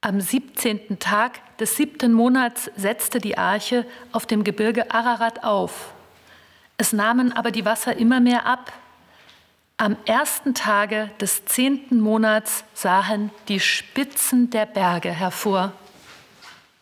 Am 17. Tag des 7. Monats setzte die Arche auf dem Gebirge Ararat auf. Es nahmen aber die Wasser immer mehr ab. Am 1. Tage des 10. Monats sahen die Spitzen der Berge hervor.